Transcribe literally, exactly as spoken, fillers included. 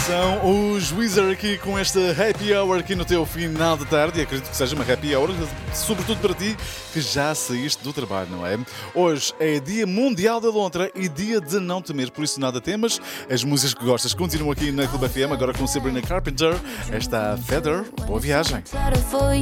São os Weezer aqui com esta happy hour aqui no teu final de tarde. E acredito que seja uma happy hour, sobretudo para ti que já saíste do trabalho, não é? Hoje é Dia Mundial da Lontra e dia de não temer, por isso nada temas. As músicas que gostas continuam aqui na Clube F M, agora com Sabrina Carpenter. Esta Feather. Boa viagem.